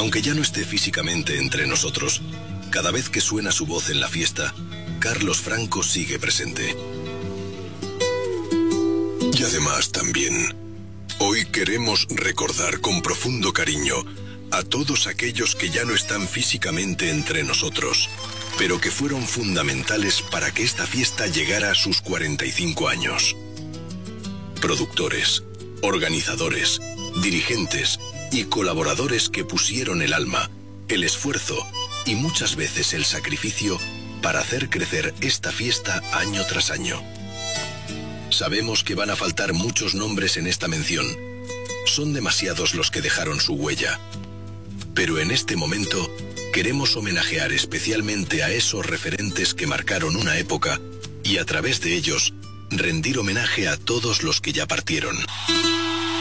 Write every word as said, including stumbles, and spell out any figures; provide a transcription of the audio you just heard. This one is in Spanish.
Aunque ya no esté físicamente entre nosotros, cada vez que suena su voz en la fiesta, Carlos Franco sigue presente. Y además también, hoy queremos recordar con profundo cariño a todos aquellos que ya no están físicamente entre nosotros, pero que fueron fundamentales para que esta fiesta llegara a sus cuarenta y cinco años. Productores, organizadores, dirigentes y colaboradores que pusieron el alma, el esfuerzo y muchas veces el sacrificio para hacer crecer esta fiesta año tras año. Sabemos que van a faltar muchos nombres en esta mención. Son demasiados los que dejaron su huella. Pero en este momento queremos homenajear especialmente a esos referentes que marcaron una época y a través de ellos rendir homenaje a todos los que ya partieron.